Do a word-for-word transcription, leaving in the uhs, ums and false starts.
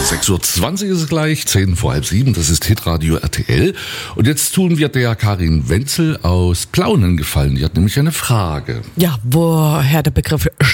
sechs Uhr zwanzig ist es gleich, zehn vor halb sieben, das ist Hitradio R T L. Und jetzt tun wir der Karin Wenzel aus Plauen einen Gefallen. Die hat nämlich eine Frage. Ja, woher der Begriff